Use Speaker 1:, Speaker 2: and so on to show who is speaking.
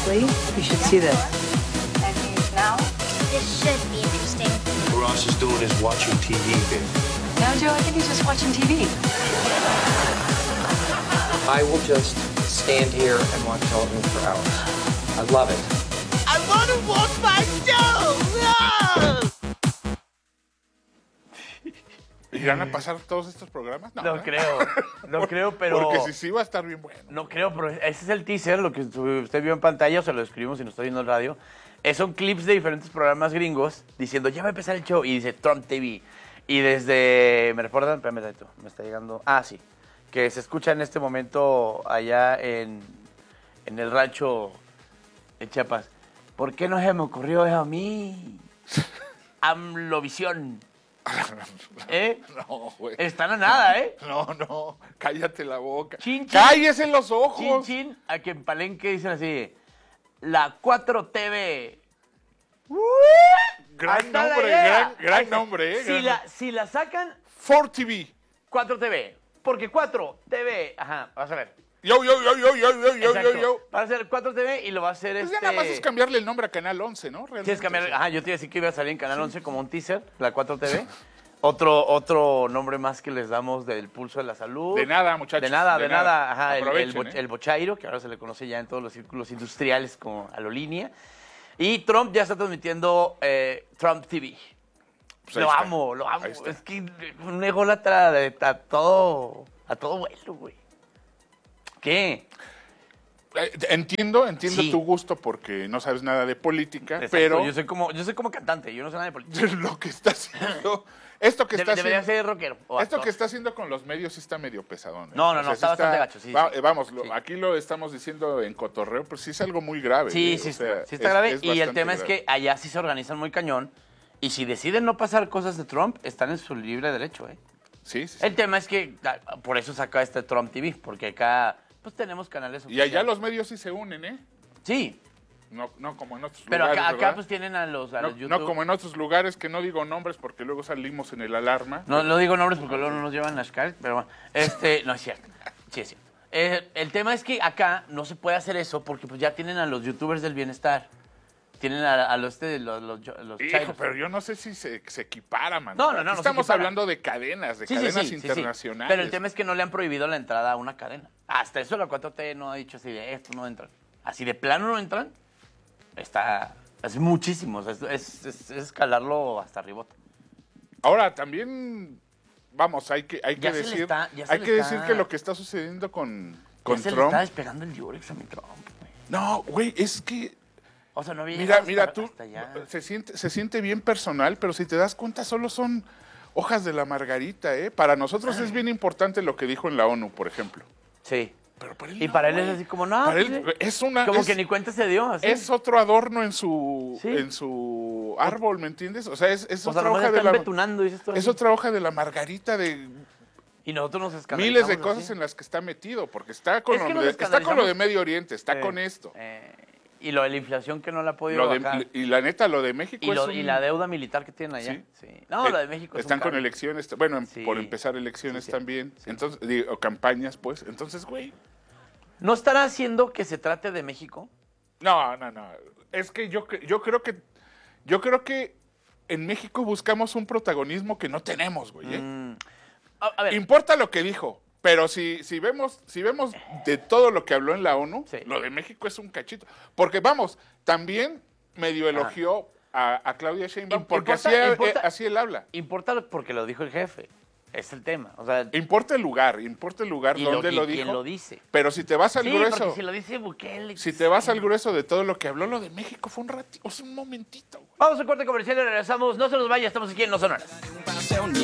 Speaker 1: Lee, you should see this.
Speaker 2: And now?
Speaker 3: This should be interesting.
Speaker 4: What Ross is doing is watching TV, babe.
Speaker 1: No, Joe, I think he's just watching TV.
Speaker 5: I will just stand here and watch television for hours. I love it.
Speaker 6: I want to watch my show! No!
Speaker 7: ¿Irán a pasar todos estos programas?
Speaker 8: No creo, pero...
Speaker 7: Porque si sí va a estar bien bueno.
Speaker 8: No creo, pero ese es el teaser, lo que usted vio en pantalla, o se lo escribimos si no está viendo el radio. Son clips de diferentes programas gringos diciendo, ya va a empezar el show, y dice Trump TV. Y desde, ¿me recuerdan? Espérame, me está llegando... Ah, sí, que se escucha en este momento allá en el rancho de Chiapas. ¿Por qué no se me ocurrió eso a mí? AMLOvisión. ¿Eh?
Speaker 7: No, güey.
Speaker 8: Están a nada, ¿eh?
Speaker 7: No, cállate la boca.
Speaker 8: Chin, chin.
Speaker 7: ¡Cállese los ojos!
Speaker 8: Chin, chin, a que en Palenque dicen así, la 4TV.
Speaker 7: Gran
Speaker 8: Hasta
Speaker 7: nombre,
Speaker 8: la
Speaker 7: gran nombre,
Speaker 8: Si la sacan,
Speaker 7: 4TV.
Speaker 8: 4TV. Porque 4TV, ajá, vas a ver.
Speaker 7: Yo.
Speaker 8: Exacto. Va a ser 4TV y lo va a hacer
Speaker 7: Pues ya nada más es cambiarle el nombre a Canal 11, ¿no? Realmente,
Speaker 8: Tienes que cambiar,
Speaker 7: o sea.
Speaker 8: ajá, yo te iba a decir que iba a salir en Canal 11 como un teaser, la 4TV. Otro nombre más que les damos del Pulso de la Salud.
Speaker 7: De nada, muchachos.
Speaker 8: De nada. Ajá,
Speaker 7: Aprovechen,
Speaker 8: el Bochairo, que ahora se le conoce ya en todos los círculos industriales como Alolínea. Y Trump ya está transmitiendo Trump TV.
Speaker 7: Pues
Speaker 8: Lo
Speaker 7: ahí
Speaker 8: amo.
Speaker 7: está.
Speaker 8: Es que un ególatra a todo vuelo, güey. ¿Qué?
Speaker 7: Entiendo
Speaker 8: Sí.
Speaker 7: tu gusto porque no sabes nada de política,
Speaker 8: Exacto,
Speaker 7: pero
Speaker 8: yo soy como cantante, yo no sé nada de política.
Speaker 7: lo que está haciendo, esto que está
Speaker 8: Debería
Speaker 7: haciendo,
Speaker 8: ser rockero. o
Speaker 7: esto
Speaker 8: actor.
Speaker 7: que está haciendo con los medios sí está medio pesadón.
Speaker 8: No,
Speaker 7: O sea,
Speaker 8: está bastante gacho, sí.
Speaker 7: Vamos,
Speaker 8: Sí.
Speaker 7: aquí lo estamos diciendo en cotorreo, pero sí es algo muy grave.
Speaker 8: Sí,
Speaker 7: o
Speaker 8: sí,
Speaker 7: sea,
Speaker 8: sí está grave.
Speaker 7: es
Speaker 8: Y el
Speaker 7: bastante
Speaker 8: tema es
Speaker 7: grave.
Speaker 8: que allá sí se organizan muy cañón. Y si deciden no pasar cosas de Trump, están en su libre derecho, ¿eh?
Speaker 7: Sí.
Speaker 8: El tema es que por eso saca este Trump TV, porque acá pues tenemos canales
Speaker 7: Y allá
Speaker 8: oficiales.
Speaker 7: los medios sí se unen, ¿eh?
Speaker 8: Sí,
Speaker 7: No como en otros
Speaker 8: pero
Speaker 7: lugares,
Speaker 8: acá
Speaker 7: ¿verdad?
Speaker 8: pues tienen a los YouTube.
Speaker 7: No como en otros lugares que no digo nombres porque luego salimos en el alarma.
Speaker 8: No digo nombres porque luego no nos llevan las caras, pero bueno, no es cierto. Sí, es cierto. El tema es que acá no se puede hacer eso porque pues ya tienen a los youtubers del bienestar. Tienen a los
Speaker 7: Hijo,
Speaker 8: chairos.
Speaker 7: pero yo no sé si se equipara, man.
Speaker 8: No,
Speaker 7: Aquí
Speaker 8: se
Speaker 7: estamos
Speaker 8: equipara.
Speaker 7: hablando de cadenas,
Speaker 8: Sí,
Speaker 7: internacionales.
Speaker 8: Pero el tema es que no le han prohibido la entrada a una cadena. Hasta eso la 4T no ha dicho así de esto no entran. Así de plano no entran. Es muchísimo. Es escalarlo hasta ribota.
Speaker 7: Ahora, también, vamos, hay que
Speaker 8: Ya se le
Speaker 7: decir,
Speaker 8: está- ya se
Speaker 7: hay
Speaker 8: le
Speaker 7: que
Speaker 8: está-
Speaker 7: decir que lo que está sucediendo con
Speaker 8: Ya se le
Speaker 7: Trump.
Speaker 8: está despegando el diurex a mi Trump, güey.
Speaker 7: No, güey, es que
Speaker 8: O sea, no había
Speaker 7: mira,
Speaker 8: llegado
Speaker 7: tú
Speaker 8: hasta allá.
Speaker 7: se siente bien personal, pero si te das cuenta solo son hojas de la margarita, ¿eh? Para nosotros es bien importante lo que dijo en la ONU, por ejemplo.
Speaker 8: Sí.
Speaker 7: Pero para él
Speaker 8: Y
Speaker 7: no,
Speaker 8: para él es
Speaker 7: güey.
Speaker 8: así como, no,
Speaker 7: Para
Speaker 8: pues,
Speaker 7: él
Speaker 8: sí.
Speaker 7: es una
Speaker 8: Como
Speaker 7: es-
Speaker 8: que ni cuenta se dio, así.
Speaker 7: es otro adorno en su
Speaker 8: Sí.
Speaker 7: árbol, ¿me entiendes? O sea, es
Speaker 8: O sea,
Speaker 7: otra
Speaker 8: nomás
Speaker 7: hoja de
Speaker 8: están
Speaker 7: la
Speaker 8: betunando, dices tú
Speaker 7: es
Speaker 8: así.
Speaker 7: otra hoja de la margarita de
Speaker 8: Y nosotros nos escandalizamos
Speaker 7: miles de
Speaker 8: así.
Speaker 7: cosas en las que está metido, porque está con,
Speaker 8: Es que
Speaker 7: lo,
Speaker 8: nos
Speaker 7: de, está con
Speaker 8: escandalizamos.
Speaker 7: lo de Medio Oriente, está con esto.
Speaker 8: Y lo de la inflación que no la ha podido
Speaker 7: Lo de-
Speaker 8: bajar.
Speaker 7: y la neta, lo de México
Speaker 8: Y,
Speaker 7: es
Speaker 8: y la deuda militar que tienen allá.
Speaker 7: Sí.
Speaker 8: Sí. No, lo de México es
Speaker 7: están
Speaker 8: un
Speaker 7: con
Speaker 8: cambio.
Speaker 7: elecciones, bueno,
Speaker 8: Sí.
Speaker 7: por empezar elecciones
Speaker 8: Sí, sí.
Speaker 7: también,
Speaker 8: Sí.
Speaker 7: entonces o campañas, pues. Entonces, güey,
Speaker 8: ¿No estará haciendo que se trate de México?
Speaker 7: no. Es que yo creo que en México buscamos un protagonismo que no tenemos, güey. ¿eh?
Speaker 8: A ver,
Speaker 7: Importa lo que dijo, pero si vemos de todo lo que habló en la ONU,
Speaker 8: Sí.
Speaker 7: lo de México es un cachito. Porque vamos, también medio elogió a Claudia Sheinbaum porque así él habla.
Speaker 8: importa porque lo dijo el jefe. Es el tema. O sea,
Speaker 7: Importa el lugar
Speaker 8: y
Speaker 7: donde lo
Speaker 8: quién
Speaker 7: dijo.
Speaker 8: lo dice.
Speaker 7: Pero si te vas al
Speaker 8: Sí,
Speaker 7: grueso,
Speaker 8: porque si lo dice Bukele.
Speaker 7: si te vas al grueso de todo lo que habló, lo de México fue un ratito, un momentito. Güey.
Speaker 8: Vamos a corte comercial y regresamos. No se nos vaya, estamos aquí en No Sonoras.